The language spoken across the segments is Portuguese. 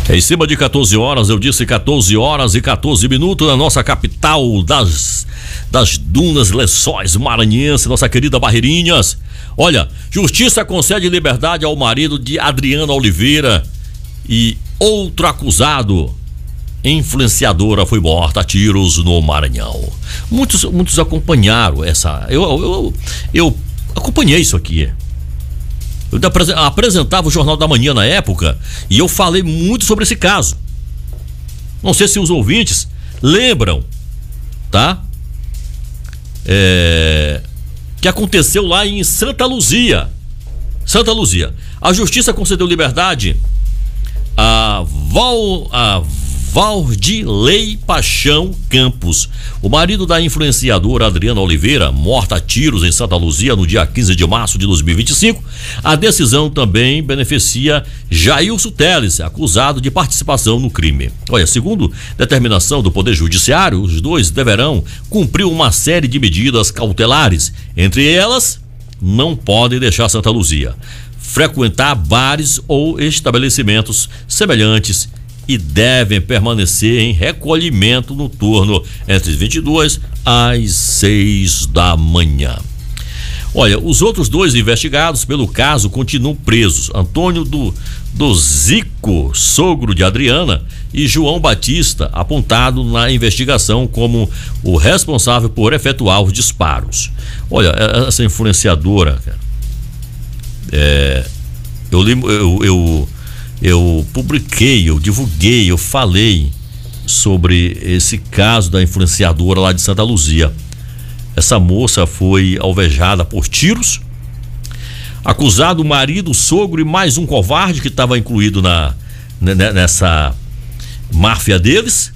Em cima de 14 horas, eu disse 14 horas e 14 minutos na nossa capital das dunas, Lençóis Maranhenses, nossa querida Barreirinhas. Olha, justiça concede liberdade ao marido de Adriana Oliveira e outro acusado, influenciadora, foi morta a tiros no Maranhão. Muitos acompanharam essa. Eu acompanhei isso aqui. Eu apresentava o Jornal da Manhã na época e eu falei muito sobre esse caso. Não sei se os ouvintes lembram, tá? Que aconteceu lá em Santa Luzia. A justiça concedeu liberdade a Valdilei Paixão Campos, o marido da influenciadora Adriana Oliveira, morta a tiros em Santa Luzia no dia 15 de março de 2025. A decisão também beneficia Jailson Teles, acusado de participação no crime. Olha, segundo determinação do Poder Judiciário, os dois deverão cumprir uma série de medidas cautelares. Entre elas, não podem deixar Santa Luzia, frequentar bares ou estabelecimentos semelhantes e devem permanecer em recolhimento noturno entre as 22 às 6 da manhã. Olha, os outros dois investigados pelo caso continuam presos: Antônio do Zico, sogro de Adriana, e João Batista, apontado na investigação como o responsável por efetuar os disparos. Olha, essa influenciadora, cara, eu publiquei, eu divulguei, eu falei sobre esse caso da influenciadora lá de Santa Luzia. Essa moça foi alvejada por tiros, acusado o marido, o sogro e mais um covarde que estava incluído nessa máfia deles.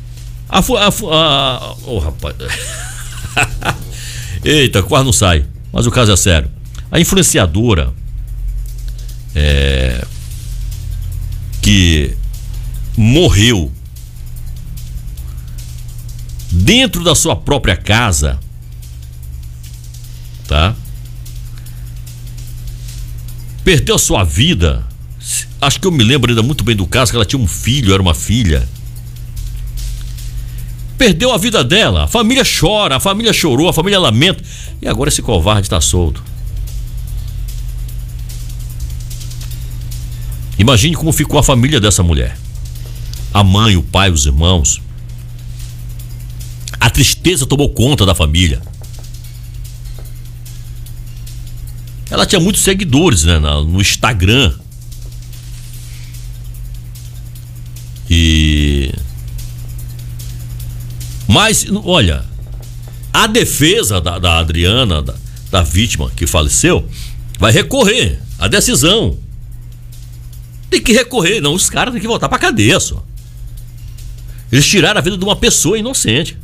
Oh, rapaz. Eita, quase não sai, mas o caso é sério. A influenciadora que morreu dentro da sua própria casa, tá? Perdeu a sua vida. Acho que eu me lembro ainda muito bem do caso, que ela tinha um filho, era uma filha. Perdeu a vida dela, a família chora, a família chorou, a família lamenta, e agora esse covarde está solto. Imagine como ficou a família dessa mulher. A mãe, o pai, os irmãos. A tristeza tomou conta da família. Ela tinha muitos seguidores, né, no Instagram. Mas, olha, a defesa da Adriana, da vítima que faleceu, vai recorrer à decisão. Tem que recorrer, não, os caras têm que voltar pra cadeia só. Eles tiraram a vida de uma pessoa inocente.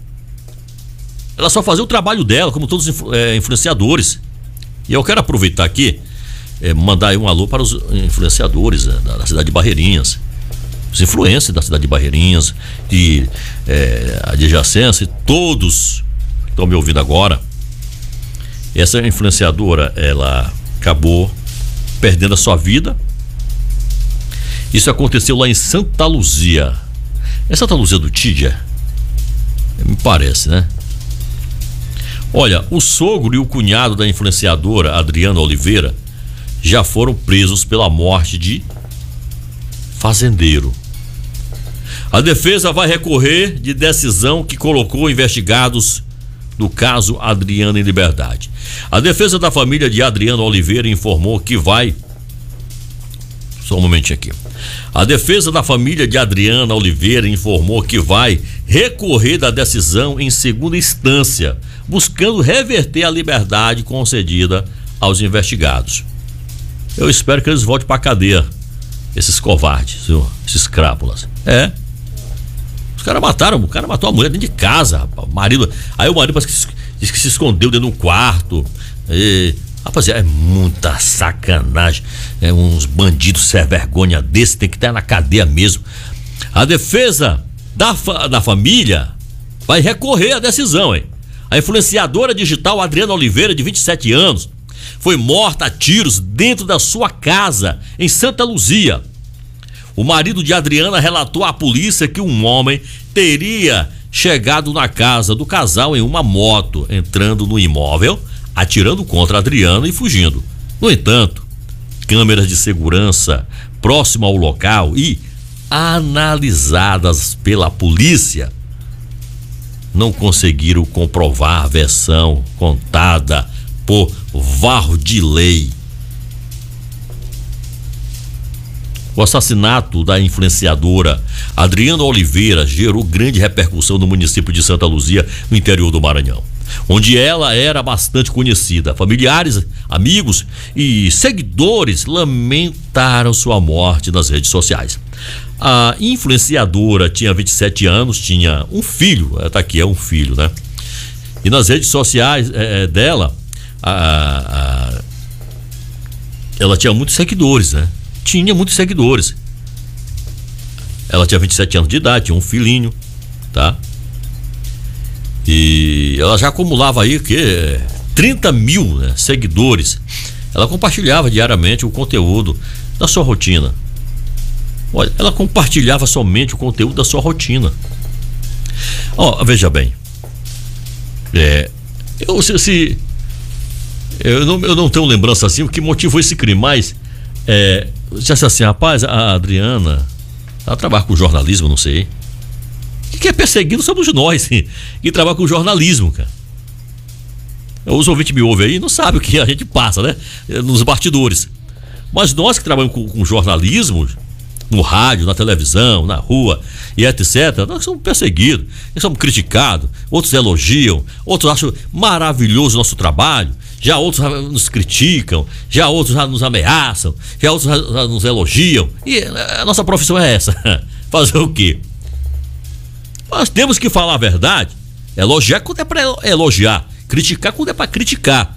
Ela só fazia o trabalho dela, como todos os influenciadores. E eu quero aproveitar aqui, mandar aí um alô para os influenciadores da cidade de Barreirinhas, os influencers da cidade de Barreirinhas, de adjacência, todos que estão me ouvindo agora. Essa influenciadora, ela acabou perdendo a sua vida. Isso aconteceu lá em Santa Luzia. É Santa Luzia do Tídia? Me parece, né? Olha, o sogro e o cunhado da influenciadora Adriana Oliveira já foram presos pela morte de fazendeiro. A defesa vai recorrer de decisão que colocou investigados do caso Adriana em liberdade. A defesa da família de Adriana Oliveira informou que vai... Só um momentinho aqui. A defesa da família de Adriana Oliveira informou que vai recorrer da decisão em segunda instância, buscando reverter a liberdade concedida aos investigados. Eu espero que eles voltem para a cadeia, esses covardes, viu? Esses crápulas. Os caras mataram, o cara matou a mulher dentro de casa, rapaz, o marido. Aí o marido parece que se escondeu dentro de um quarto. Rapaziada, é muita sacanagem. Uns bandidos sem vergonha desse tem que estar na cadeia mesmo. A defesa da família vai recorrer à decisão, hein? A influenciadora digital Adriana Oliveira, de 27 anos, foi morta a tiros dentro da sua casa em Santa Luzia. O marido de Adriana relatou à polícia que um homem teria chegado na casa do casal em uma moto, entrando no imóvel, atirando contra Adriana e fugindo. No entanto, câmeras de segurança próximo ao local e analisadas pela polícia não conseguiram comprovar a versão contada por Vardilei. O assassinato da influenciadora Adriana Oliveira gerou grande repercussão no município de Santa Luzia, no interior do Maranhão, onde ela era bastante conhecida. Familiares, amigos e seguidores lamentaram sua morte nas redes sociais. A influenciadora tinha 27 anos, tinha um filho, tá aqui, é um filho, né? E nas redes sociais dela, ela tinha muitos seguidores, né? Tinha muitos seguidores. Ela tinha 27 anos de idade, tinha um filhinho, tá? E ela já acumulava aí 30 mil, né, seguidores. Ela compartilhava diariamente o conteúdo da sua rotina. Olha, ela compartilhava somente o conteúdo da sua rotina. Veja bem, eu não tenho lembrança assim o que motivou esse crime, mas disse assim, rapaz, a Adriana, ela trabalha com jornalismo, não sei. Que é perseguido somos nós, que trabalha com jornalismo, cara. Os ouvintes me ouvem aí, não sabem o que a gente passa, né? Nos bastidores. Mas nós que trabalhamos com jornalismo, no rádio, na televisão, na rua e etc., nós somos perseguidos, nós somos criticados, outros elogiam, outros acham maravilhoso o nosso trabalho, já outros nos criticam, já outros nos ameaçam, já outros nos elogiam. E a nossa profissão é essa. Fazer o quê? Nós temos que falar a verdade, elogiar quando é para elogiar, criticar quando é para criticar.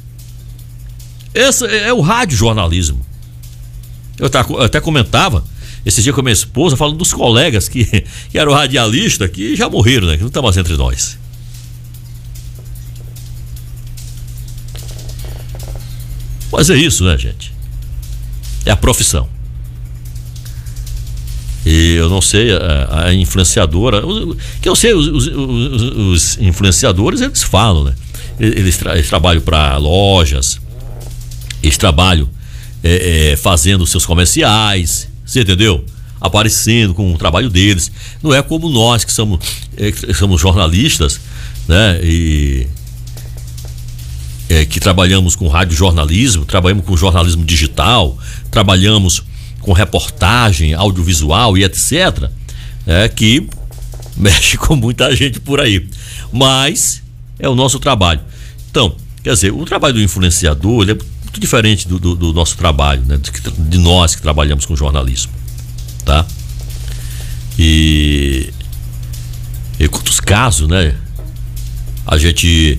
Esse é o rádio jornalismo. Eu até comentava esse dia com a minha esposa, falando dos colegas que eram radialistas, que já morreram, né? Que não estão mais entre nós. Mas é isso, né, gente? É a profissão. E eu não sei, a influenciadora, que eu sei, os influenciadores, eles falam, né? Eles trabalham para lojas, eles trabalham fazendo seus comerciais, você entendeu? Aparecendo com o trabalho deles. Não é como nós que somos jornalistas, né? E que trabalhamos com radiojornalismo, trabalhamos com jornalismo digital, trabalhamos com reportagem, audiovisual e etc., que mexe com muita gente por aí. Mas é o nosso trabalho. Então, quer dizer, o trabalho do influenciador ele é muito diferente do nosso trabalho, né? De nós que trabalhamos com jornalismo, tá? E quantos casos, né? A gente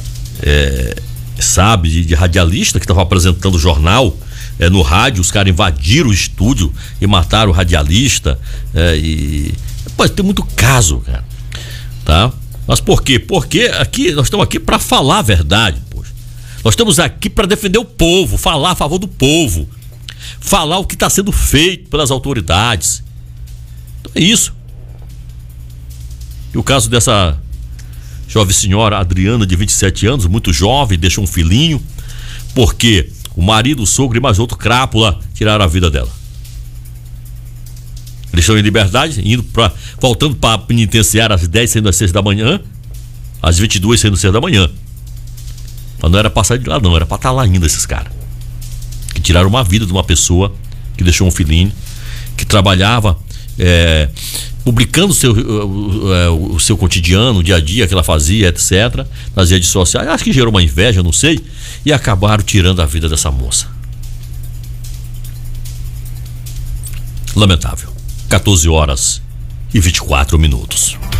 sabe de radialista que estava apresentando o jornal no rádio, os caras invadiram o estúdio e mataram o radialista, pode ter muito caso, cara, tá? Mas por quê? Porque aqui nós estamos aqui para falar a verdade, poxa. Nós estamos aqui para defender o povo, falar a favor do povo, falar o que está sendo feito pelas autoridades. Então é isso. E o caso dessa jovem senhora Adriana, de 27 anos, muito jovem, deixou um filhinho, porque o marido, o sogro e mais outro crápula tiraram a vida dela. Eles estão em liberdade, voltando para a penitenciária às 10, saindo às 6 da manhã, às 22, saindo às 6 da manhã. Mas não era para sair de lá, não, era para estar lá ainda esses caras. Que tiraram uma vida de uma pessoa que deixou um filhinho, que trabalhava publicando o seu cotidiano, o dia a dia que ela fazia, etc., nas redes sociais. Acho que gerou uma inveja, não sei, e acabaram tirando a vida dessa moça. Lamentável. 14 horas e 24 minutos.